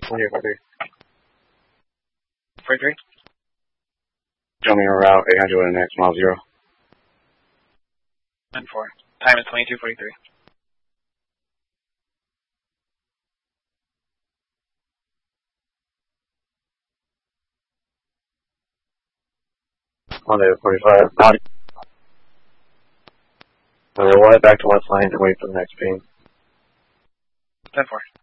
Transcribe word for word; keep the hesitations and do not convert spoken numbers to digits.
One four three. forty-three. Show me a route eight hundred with an X, mile zero. ten four. Time is twenty-two forty-three. One day forty-five. Body. Uh, we'll head back to west line and wait for the next ping. ten four.